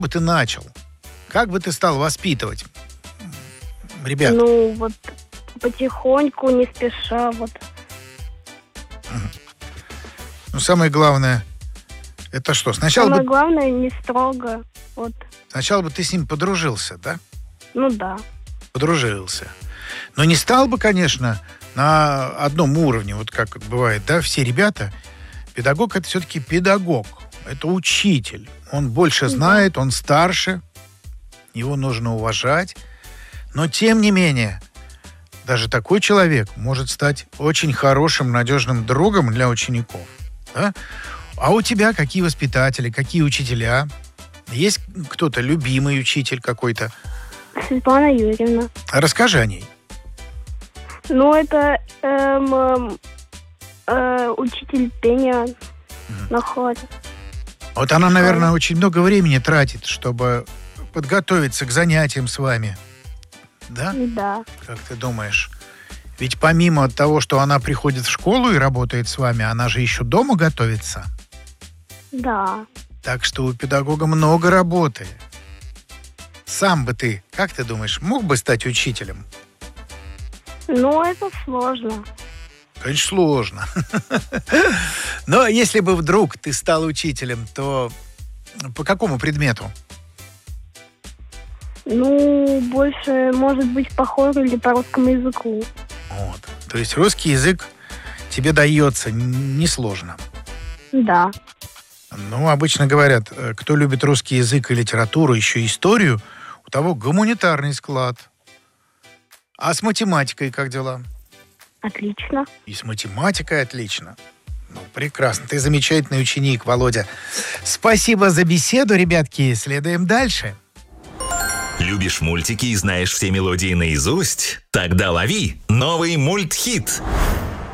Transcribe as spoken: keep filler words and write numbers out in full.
бы ты начал? Как бы ты стал воспитывать ребят? Ну, вот потихоньку, не спеша, вот. Ну, самое главное, это что? Сначала Самое бы, главное, не строго, вот. сначала бы ты с ним подружился, да? Ну да. Подружился. Но не стал бы, конечно, на одном уровне, вот как бывает, да, все ребята. Педагог — это все-таки педагог, это учитель. Он больше знает, он старше, его нужно уважать. Но, тем не менее, даже такой человек может стать очень хорошим, надежным другом для учеников. Да? А у тебя какие воспитатели, какие учителя? Есть кто-то любимый учитель какой-то? Светлана Юрьевна. Расскажи о ней. Ну, это эм, эм, э, учитель пения на хоре. Вот она, наверное, очень много времени тратит, чтобы подготовиться к занятиям с вами. Да? Да. Как ты думаешь? Ведь помимо того, что она приходит в школу и работает с вами, она же еще дома готовится. Да. Так что у педагога много работы. Сам бы ты, как ты думаешь, мог бы стать учителем? Ну, это сложно. Конечно, сложно. Но если бы вдруг ты стал учителем, то по какому предмету? Ну, больше, может быть, по хору или по русскому языку. Вот. То есть русский язык тебе дается несложно. Да. Ну, обычно говорят, кто любит русский язык и литературу, еще историю, у того гуманитарный склад. А с математикой как дела? Отлично. И с математикой отлично. Ну, прекрасно. Ты замечательный ученик, Володя. Спасибо за беседу, ребятки. Следуем дальше. Любишь мультики и знаешь все мелодии наизусть? Тогда лови новый мультхит.